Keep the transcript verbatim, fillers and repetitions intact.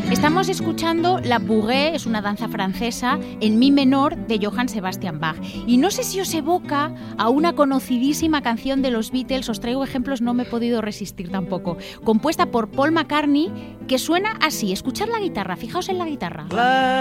Estamos escuchando La Bourrée, es una danza francesa en mi menor de Johann Sebastian Bach. Y no sé si os evoca a una conocidísima canción de los Beatles, os traigo ejemplos, no me he podido resistir tampoco, compuesta por Paul McCartney, que suena así. Escuchad la guitarra, fijaos en la guitarra.